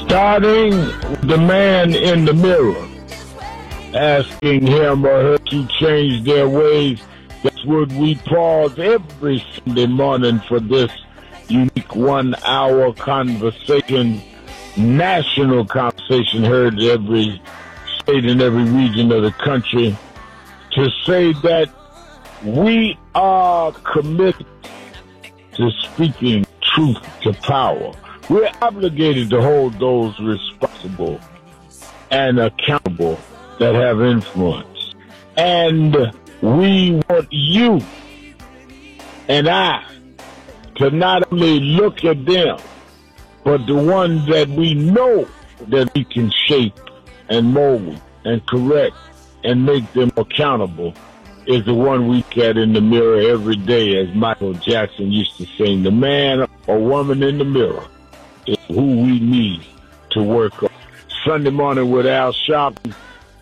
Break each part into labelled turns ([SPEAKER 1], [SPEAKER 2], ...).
[SPEAKER 1] Starting with the man in the mirror, asking him or her to change their ways. That's what we pause every Sunday morning for this unique 1 hour conversation, national conversation heard in every state and every region of the country, to say that we are committed to speaking truth to power. We're obligated to hold those responsible and accountable that have influence. And we want you and I to not only look at them, but the ones that we know that we can shape and mold and correct and make them accountable is the one we look at in the mirror every day, as Michael Jackson used to sing. The man or woman in the mirror is who we need to work on. Sunday morning with Al Sharpton,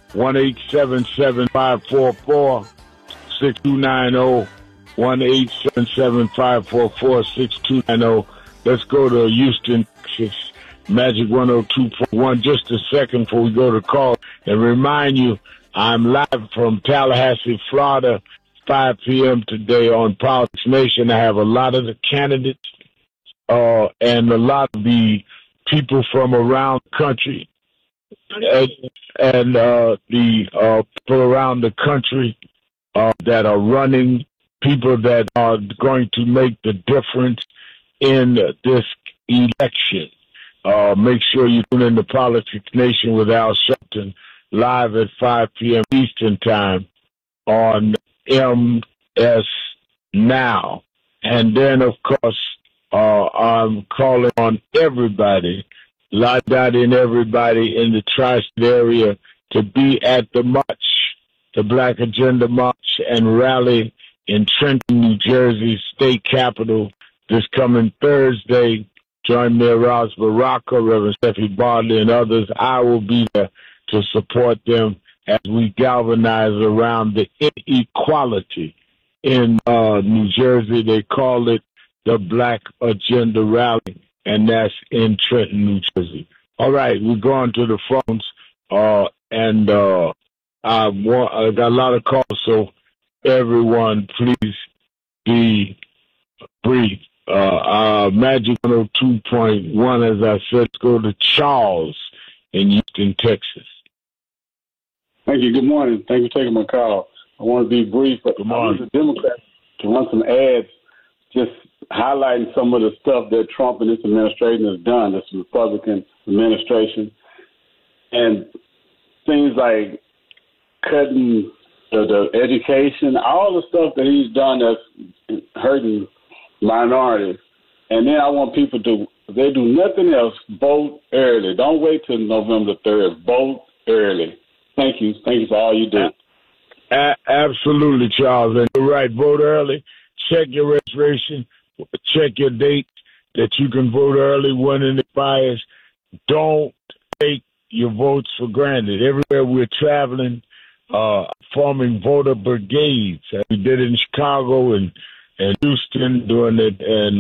[SPEAKER 1] 1-877-544-6290, 1-877-544-6290. Let's go to Houston, Texas, Magic 102.1. Just a second before we go to call and remind you, I'm live from Tallahassee, Florida, 5 p.m. today on Politics Nation. I have a lot of the candidates and a lot of the people from around the country and the people around the country that are running, people that are going to make the difference in this election. Make sure you tune in to Politics Nation with Al Sharpton, live at 5 p.m. Eastern Time on MS Now. And then, of course, I'm calling on everybody, in everybody in the tri-state area to be at the march, the Black Agenda March and rally in Trenton, New Jersey, state capital, this coming Thursday. Join me, Ross Baraka, Reverend Steffi Bartley, and others. I will be there to support them as we galvanize around the inequality in New Jersey. They call it the Black Agenda Rally, and that's in Trenton, New Jersey. All right, we're going to the phones, and I got a lot of calls, so everyone, please be brief. Magic 102.1, as I said, let's go to Charles in Houston, Texas.
[SPEAKER 2] Thank you. Good morning. Thank you for taking my call. I want to be brief, but I want the Democrats to run some ads just highlighting some of the stuff that Trump and this administration has done, this Republican administration, and things like cutting the education, all the stuff that he's done that's hurting minorities. And then I want people to, if they do nothing else, vote early. Don't wait till November 3rd. Vote early. Thank you. Thank you for all you do.
[SPEAKER 1] Absolutely, Charles. And you're right. Vote early. Check your registration. Check your date that you can vote early when it expires. Don't take your votes for granted. Everywhere we're traveling, forming voter brigades. We did it in Chicago and Houston, doing it in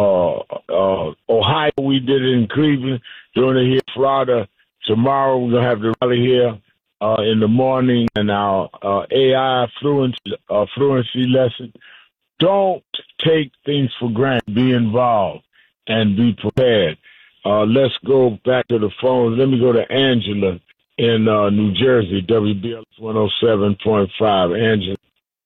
[SPEAKER 1] Ohio. We did it in Cleveland, doing it here in Florida. Tomorrow we're going to have the rally here in the morning and our AI fluency lesson. Don't take things for granted. Be involved and be prepared. Let's go back to the phones. Let me go to Angela in New Jersey, WBLS 107.5. Angela.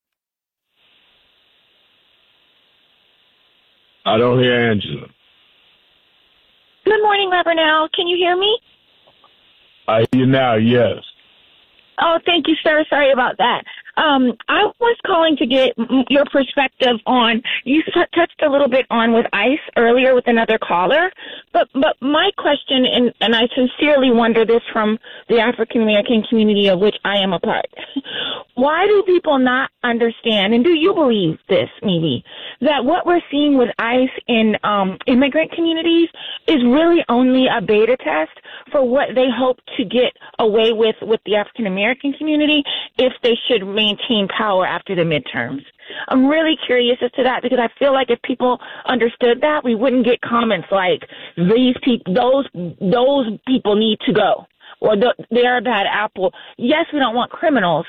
[SPEAKER 1] I don't hear Angela.
[SPEAKER 3] Good morning, Reverend Al. Can you hear me?
[SPEAKER 1] I hear you now, yes.
[SPEAKER 3] Oh, thank you, sir. Sorry about that. I was calling to get your perspective on, you touched a little bit on with ICE earlier with another caller, but my question, and I sincerely wonder this from the African American community of which I am a part, why do people not understand, and do you believe this maybe, that what we're seeing with ICE in immigrant communities is really only a beta test for what they hope to get away with the African American community if they should maintain power after the midterms? I'm really curious as to that because I feel like if people understood that, we wouldn't get comments like those people need to go or they're a bad apple. Yes, we don't want criminals,